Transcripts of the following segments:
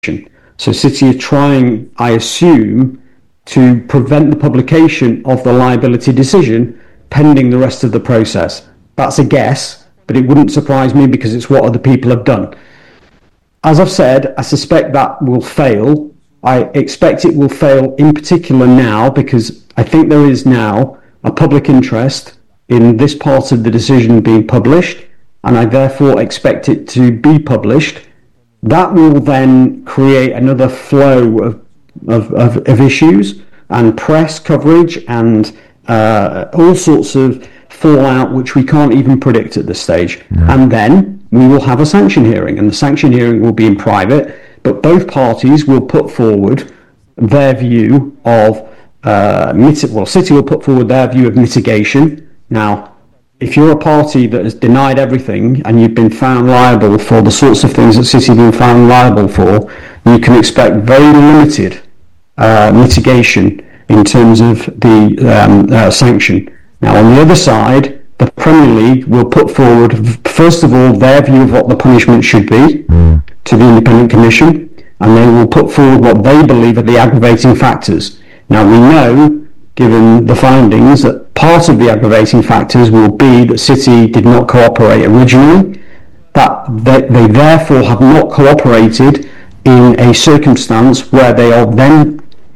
So City are trying, I assume, to prevent the publication of the liability decision pending the rest of the process. That's a guess, but it wouldn't surprise me because it's what other people have done. As I've said, I suspect that will fail. I expect it will fail in particular now because I think there is now a public interest in this part of the decision being published, and I therefore expect it to be published. That will then create another flow of issues and press coverage and all sorts of fallout which we can't even predict at this stage. And then we will have a sanction hearing, and the sanction hearing will be in private, but both parties will put forward their view of City will put forward their view of mitigation. Now, if you're a party that has denied everything and you've been found liable for the sorts of things that City have been found liable for, you can expect very limited mitigation in terms of the sanction. Now, on the other side, the Premier League will put forward, first of all, their view of what the punishment should be to the Independent Commission, and they will put forward what they believe are the aggravating factors. Now, we know, given the findings, that part of the aggravating factors will be that City did not cooperate originally, that they therefore have not cooperated in a circumstance where they have then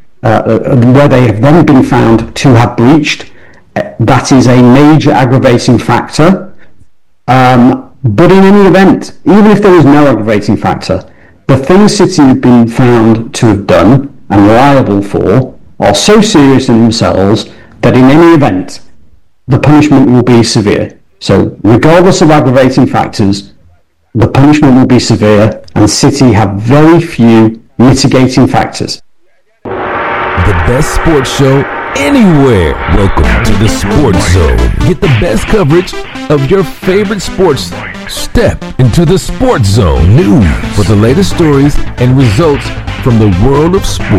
been found to have breached. That is a major aggravating factor. But in any event, even if there was no aggravating factor, the things City have been found to have done and liable for are so serious in themselves that in any event, the punishment will be severe. So regardless of aggravating factors, the punishment will be severe, and City have very few mitigating factors. The best sports show anywhere. Welcome to the Sports Zone. Get the best coverage of your favorite sports. Step into the Sports Zone. News for the latest stories and results from the world of sports.